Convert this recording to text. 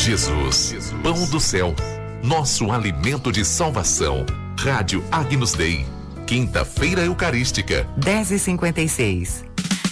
Jesus, pão do céu, nosso alimento de salvação. Rádio Agnus Dei, quinta-feira eucarística. 10h56.